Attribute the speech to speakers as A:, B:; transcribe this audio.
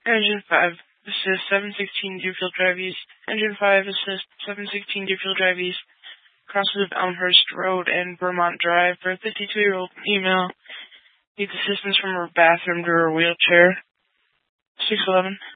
A: Engine 5, assist 716 Deerfield Drive East. Engine 5, assist 716 Deerfield Drive East. Crosses of Elmhurst Road and Vermont Drive for a 52-year-old female. Needs assistance from her bathroom to her wheelchair. 611.